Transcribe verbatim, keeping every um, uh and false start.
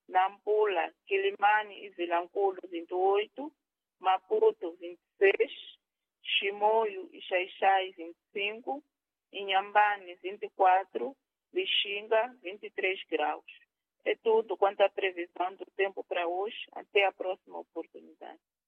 Nampula, Quilimane e Vilanculo, vinte e oito, Maputo, vinte e seis, Chimoio e Xaixai, vinte e cinco, Inhambane, vinte e quatro, Lixinga, vinte e três graus. É tudo quanto à previsão do tempo para hoje. Até a próxima oportunidade.